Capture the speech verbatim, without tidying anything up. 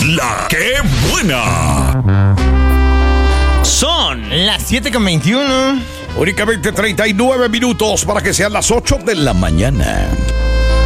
La que buena. Son las siete con veintiuno. Únicamente treinta y nueve minutos para que sean las ocho de la mañana.